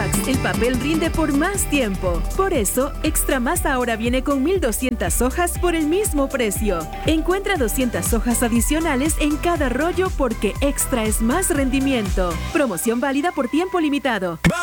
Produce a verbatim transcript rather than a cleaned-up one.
Max, el papel rinde por más tiempo. Por eso, Extra Más ahora viene con mil doscientas hojas por el mismo precio. Encuentra doscientas hojas adicionales en cada rollo porque Extra es más rendimiento. Promoción válida por tiempo limitado.